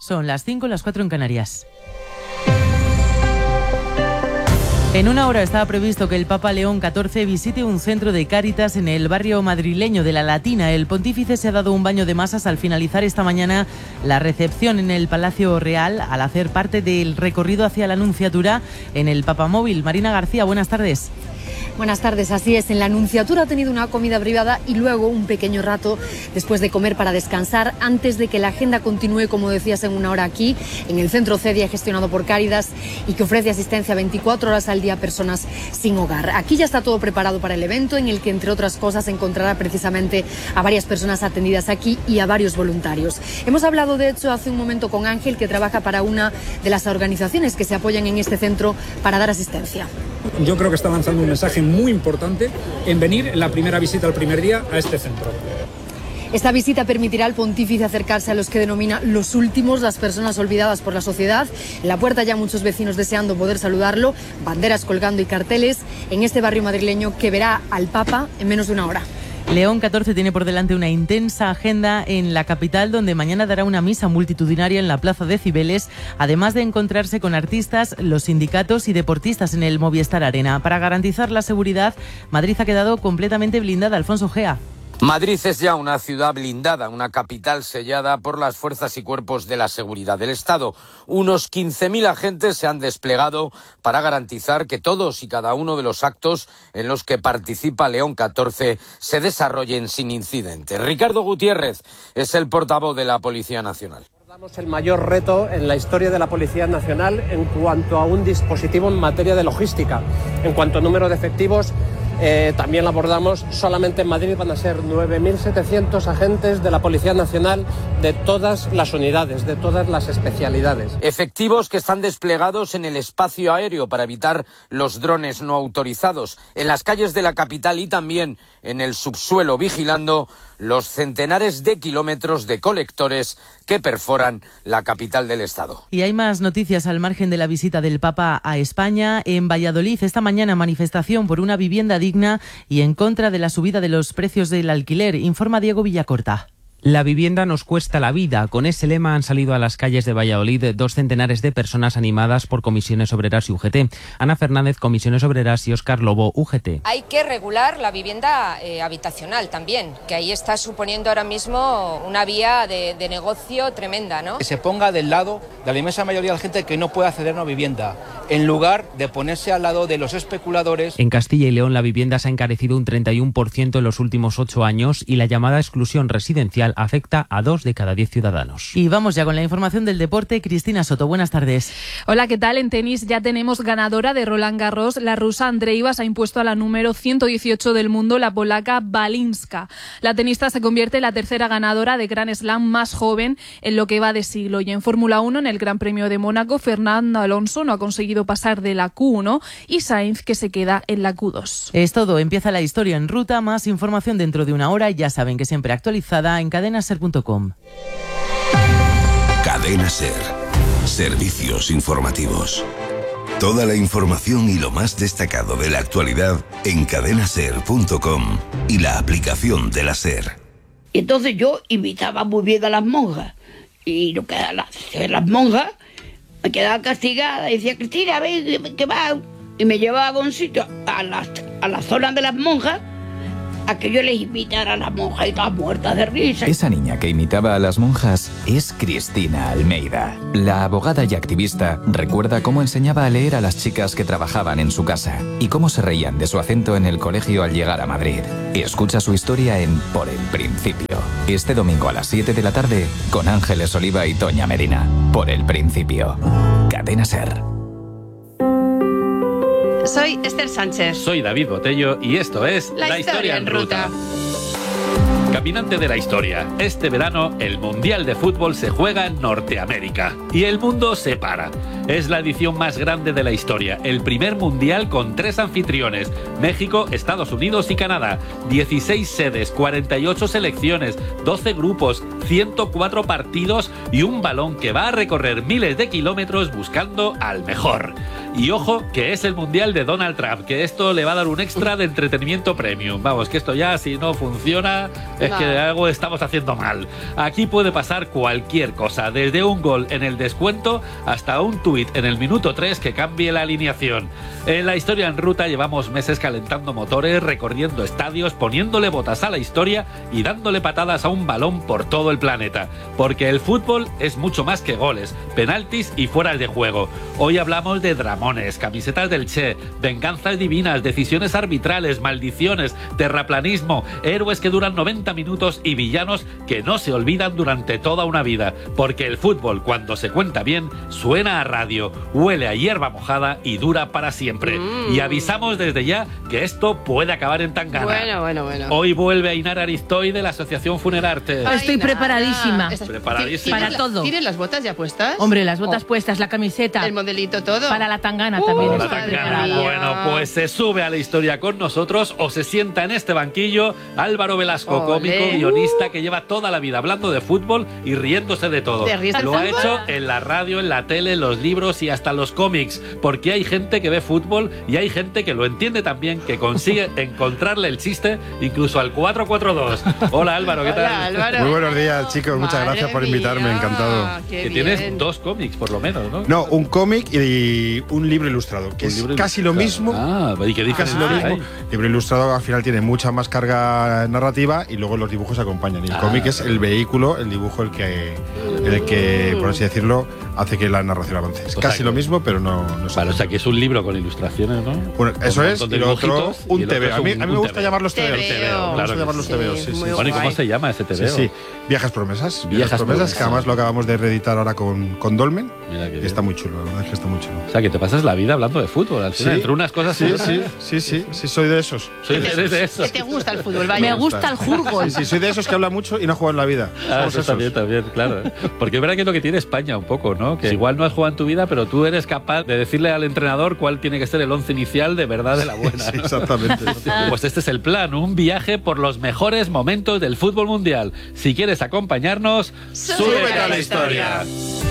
Son las 5, las 4 en Canarias. En una hora estaba previsto que el Papa León XIV visite un centro de Cáritas en el barrio madrileño de La Latina. El pontífice se ha dado un baño de masas al finalizar esta mañana la recepción en el Palacio Real, al hacer parte del recorrido hacia la Nunciatura en el Papamóvil. Marina García, buenas tardes. Buenas tardes, así es. En la Nunciatura ha tenido una comida privada y luego un pequeño rato después de comer para descansar, antes de que la agenda continúe, como decías, en una hora aquí, en el Centro Cedia, gestionado por Cáritas y que ofrece asistencia 24 horas al día a personas sin hogar. Aquí ya está todo preparado para el evento, en el que, entre otras cosas, encontrará precisamente a varias personas atendidas aquí y a varios voluntarios. Hemos hablado, de hecho, hace un momento con Ángel, que trabaja para una de las organizaciones que se apoyan en este centro para dar asistencia. Yo creo que está lanzando un mensaje muy importante en venir en la primera visita, el primer día, a este centro. Esta visita permitirá al pontífice acercarse a los que denomina los últimos, las personas olvidadas por la sociedad. En la puerta ya muchos vecinos deseando poder saludarlo, banderas colgando y carteles en este barrio madrileño que verá al Papa en menos de una hora. León XIV tiene por delante una intensa agenda en la capital, donde mañana dará una misa multitudinaria en la Plaza de Cibeles, además de encontrarse con artistas, los sindicatos y deportistas en el Movistar Arena. Para garantizar la seguridad, Madrid ha quedado completamente blindada. Alfonso Gea. Madrid es ya una ciudad blindada, una capital sellada por las fuerzas y cuerpos de la seguridad del Estado. Unos 15.000 agentes se han desplegado para garantizar que todos y cada uno de los actos en los que participa León XIV se desarrollen sin incidentes. Ricardo Gutiérrez es el portavoz de la Policía Nacional. Abordamos el mayor reto en la historia de la Policía Nacional en cuanto a un dispositivo en materia de logística. En cuanto a número de efectivos, también lo abordamos. Solamente en Madrid van a ser 9.700 agentes de la Policía Nacional, de todas las unidades, de todas las especialidades. Efectivos que están desplegados en el espacio aéreo para evitar los drones no autorizados, en las calles de la capital y también en el subsuelo, vigilando los centenares de kilómetros de colectores que perforan la capital del Estado. Y hay más noticias al margen de la visita del Papa a España. En Valladolid, esta mañana, manifestación por una vivienda digna y en contra de la subida de los precios del alquiler, informa Diego Villacorta. La vivienda nos cuesta la vida. Con ese lema han salido a las calles de Valladolid 2 centenares de personas animadas por Comisiones Obreras y UGT. Ana Fernández, Comisiones Obreras, y Óscar Lobo, UGT. Hay que regular la vivienda habitacional también, que ahí está suponiendo ahora mismo una vía de negocio tremenda, ¿no? Que se ponga del lado de la inmensa mayoría de la gente que no puede acceder a una vivienda, en lugar de ponerse al lado de los especuladores. En Castilla y León la vivienda se ha encarecido un 31% en los últimos 8 años y la llamada exclusión residencial afecta a 2 de cada 10 ciudadanos. Y vamos ya con la información del deporte. Cristina Soto, buenas tardes. Hola, ¿qué tal? En tenis ya tenemos ganadora de Roland Garros. La rusa Andreeva se ha impuesto a la número 118 del mundo, la polaca Balinska. La tenista se convierte en la tercera ganadora de Grand Slam más joven en lo que va de siglo. Y en Fórmula 1, en el Gran Premio de Mónaco, Fernando Alonso no ha conseguido pasar de la Q1 y Sainz, que se queda en la Q2. Es todo. Empieza la historia en ruta. Más información dentro de una hora. Ya saben que siempre actualizada en cadenaser.com. Cadena Ser. Servicios informativos. Toda la información y lo más destacado de la actualidad en cadenaser.com y la aplicación de la Ser. Y entonces yo invitaba muy bien a las monjas. Y lo que las monjas me quedaba castigada. Y decía, Cristina, ven, que va. Y me llevaba a un sitio, a la zona de las monjas, a que yo les imitara a las monjas y todas muertas de risa. Esa niña que imitaba a las monjas es Cristina Almeida. La abogada y activista recuerda cómo enseñaba a leer a las chicas que trabajaban en su casa y cómo se reían de su acento en el colegio al llegar a Madrid. Escucha su historia en Por el Principio. Este domingo a las 7 de la tarde con Ángeles Oliva y Toña Medina. Por el Principio. Cadena Ser. Soy Esther Sánchez. Soy David Botello y esto es La Historia en Ruta. Caminante de la historia, este verano el Mundial de Fútbol se juega en Norteamérica y el mundo se para. Es la edición más grande de la historia, el primer Mundial con 3 anfitriones, México, Estados Unidos y Canadá, 16 sedes, 48 selecciones, 12 grupos, 104 partidos y un balón que va a recorrer miles de kilómetros buscando al mejor. Y ojo, que es el Mundial de Donald Trump, que esto le va a dar un extra de entretenimiento premium. Vamos, que esto ya, si no funciona, es que algo estamos haciendo mal. Aquí puede pasar cualquier cosa, desde un gol en el descuento hasta un tuit en el minuto 3 que cambie la alineación. En la Historia en Ruta llevamos meses calentando motores, recorriendo estadios, poniéndole botas a la historia y dándole patadas a un balón por todo el planeta. Porque el fútbol es mucho más que goles, penaltis y fueras de juego. Hoy hablamos de dramones, camisetas del Che, venganzas divinas, decisiones arbitrales, maldiciones, terraplanismo, héroes que duran 90 minutos y villanos que no se olvidan durante toda una vida. Porque el fútbol, cuando se cuenta bien, suena a radio, huele a hierba mojada y dura para siempre. Y avisamos desde ya que esto puede acabar en tangana. Bueno. Hoy vuelve Ainara Aristoy de la Asociación Funerarte. Estoy preparadísima. Preparadísima. Para todo. ¿Tienes las botas ya puestas? Hombre, las botas puestas, la camiseta. El modelito todo. Para la tangana también. La tangana. Bueno, pues se sube a la historia con nosotros o se sienta en este banquillo Álvaro Velasco, cómico, guionista, que lleva toda la vida hablando de fútbol y riéndose de todo. Lo ha hecho en la radio, en la tele, en los libros y hasta los cómics, porque hay gente que ve fútbol y hay gente que lo entiende también, que consigue encontrarle el chiste incluso al 442. Hola Álvaro, ¿qué tal? Hola, Álvaro. Muy buenos días, chicos, muchas gracias por invitarme, encantado. Que tienes 2 cómics por lo menos, ¿no? No, un cómic y un libro ilustrado, que es casi lo mismo. ¿y qué dices? Casi lo mismo. El libro ilustrado al final tiene mucha más carga narrativa y luego los dibujos acompañan. Y el cómic es el vehículo, el dibujo el que, por así decirlo, hace que la narración avance. Es casi lo mismo, pero no Vale, o sea que es un libro con ilustraciones, ¿no? Bueno, eso es, y lo otro, un y TV. A mí me gusta llamarlos TVO. Claro, llamarlos TVO, sí. Bueno, ¿y cómo se llama ese TVO? Sí. Viejas Promesas. Viejas Promesas, que además lo acabamos de reeditar ahora con Dolmen. Mira que está muy chulo, la verdad es que está muy chulo. O sea, que te pasas la vida hablando de fútbol, al final, entre unas cosas y otras. Sí, soy de esos. Eres de esos. ¿Te gusta el fútbol? Vaya. Me gusta el fútbol. Sí, soy de esos que habla mucho y no juega en la vida. Eso también, claro. Porque es verdad que es lo que tiene España un poco, ¿no? Que igual no has jugado en tu vida, pero tú eres capaz de decirle al entrenador cuál tiene que ser el 11 inicial de verdad de la buena. Sí, exactamente. Pues este es el plan, un viaje por los mejores momentos del fútbol mundial. Si quieres acompañarnos, súbete a la historia.